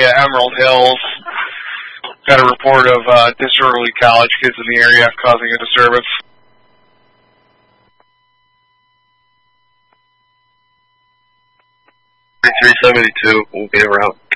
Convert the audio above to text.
area, Emerald Hills. Got a report of disorderly college kids in the area causing a disturbance. 372, we'll be around.